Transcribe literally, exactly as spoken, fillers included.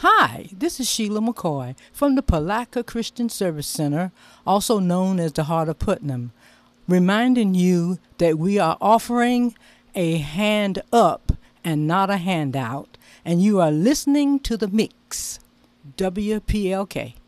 Hi, this is Sheila McCoy from the Palatka Christian Service Center, also known as the Heart of Putnam, reminding you that we are offering a hand up and not a handout, and you are listening to The Mix, W P L K.